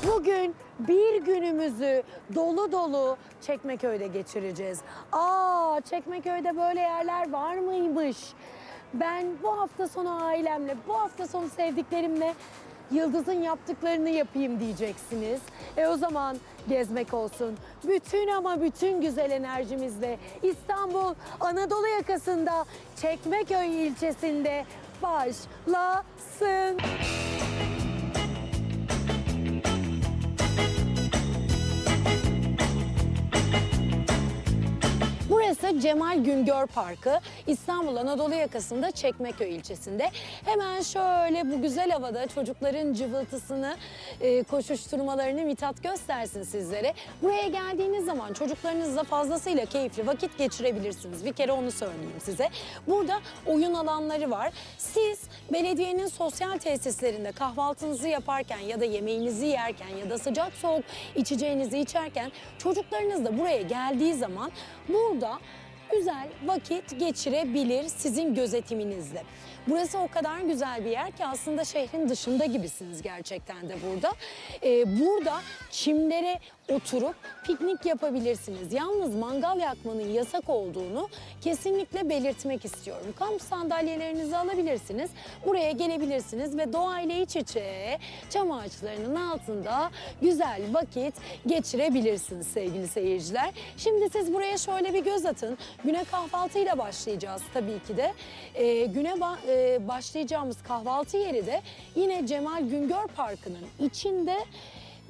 Bugün bir günümüzü dolu dolu Çekmeköy'de geçireceğiz. Çekmeköy'de böyle yerler var mıymış? Ben bu hafta sonu ailemle, bu hafta sonu sevdiklerimle Yıldız'ın yaptıklarını yapayım diyeceksiniz. O zaman gezmek olsun. Bütün güzel enerjimizle İstanbul Anadolu yakasında Çekmeköy ilçesinde başlasın. Burası Cemal Güngör Parkı. İstanbul Anadolu yakasında Çekmeköy ilçesinde. Hemen şöyle bu güzel havada çocukların cıvıltısını, koşuşturmalarını Mithat göstersin sizlere. Buraya geldiğiniz zaman çocuklarınızla fazlasıyla keyifli vakit geçirebilirsiniz. Bir kere onu söyleyeyim size. Burada oyun alanları var. Siz belediyenin sosyal tesislerinde kahvaltınızı yaparken ya da yemeğinizi yerken ya da sıcak soğuk içeceğinizi içerken çocuklarınız da buraya geldiği zaman burada güzel vakit geçirebilir sizin gözetiminizle. Burası o kadar güzel bir yer ki aslında şehrin dışında gibisiniz gerçekten de burada. Burada çimlere oturup piknik yapabilirsiniz. Yalnız mangal yakmanın yasak olduğunu kesinlikle belirtmek istiyorum. Kamp sandalyelerinizi alabilirsiniz. Buraya gelebilirsiniz ve doğayla iç içe çam ağaçlarının altında güzel vakit geçirebilirsiniz sevgili seyirciler. Şimdi siz buraya şöyle bir göz atın. Güne kahvaltıyla başlayacağız tabii ki de. Güne başlayacağımız kahvaltı yeri de yine Cemal Güngör Parkı'nın içinde